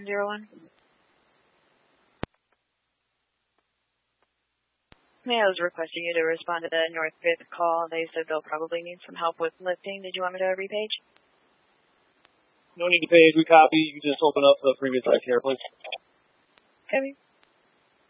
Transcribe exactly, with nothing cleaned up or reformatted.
zero one. May I was requesting you to respond to the North Fifth call. They said they'll probably need some help with lifting. Did you want me to repage? No need to page. We copy. You can just open up the previous itinerary, please. Copy.